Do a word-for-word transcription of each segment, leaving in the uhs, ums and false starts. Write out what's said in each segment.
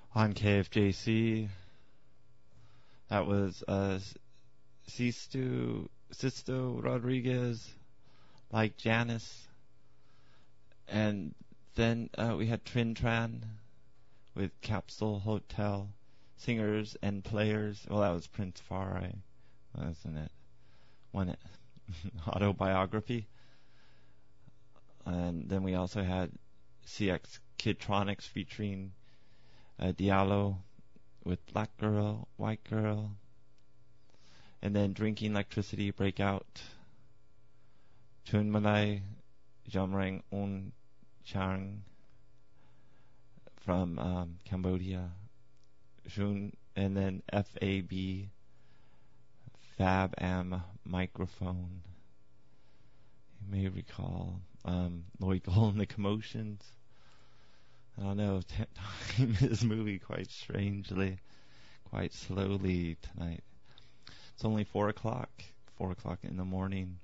on K F J C. That was uh, Sisto, Sisto Rodriguez, like Janice. And then uh, we had Trin Tran with Capsule Hotel, singers and players. Well, that was Prince Farai, wasn't it? One autobiography. And then we also had C X Kidtronics featuring uh, Diallo with Black Girl, White Girl. And then Drinking Electricity, Breakout, Tun Malay, Jamrang On Chang from um, Cambodia, Shun, and then F A B, Fab Am Microphone. You may recall um, Lloyd Cole and the Commotions. I don't know, time is moving quite strangely, quite slowly tonight. It's only four o'clock, four o'clock in the morning,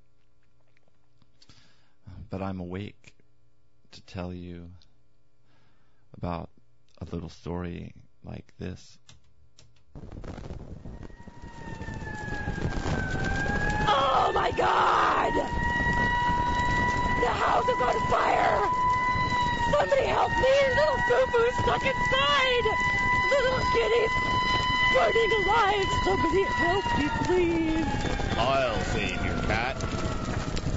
but I'm awake to tell you about a little story like this. Oh my God! The house is on fire! Somebody help me! Little Fufu stuck inside! Little kitties burning alive! Somebody help me, please! I'll save your cat.